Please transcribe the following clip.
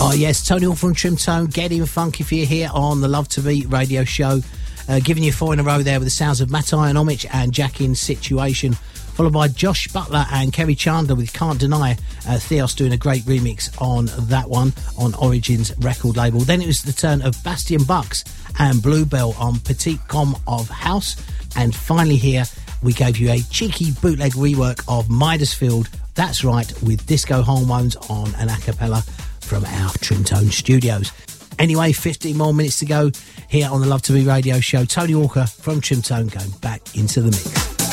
Oh yes, Tony Hall from Trimtone, getting funky for you here on the Love to Beat radio show. Giving you 4 in a row there with the sounds of Matai and Homage and Jack in Situation, followed by Josh Butler and Kerry Chandler with Can't Deny. Theos doing a great remix on that one on Origin's record label. Then it was the turn of Bastian Bucks and Bluebell on Petite Com of House. And finally here, we gave you a cheeky bootleg rework of Midersfield, that's right, with Disco Hormones on an a cappella from our Trimtone studios. Anyway, 15 more minutes to go here on the Love to Be radio show. Tony Walker from Trimtone going back into the mix.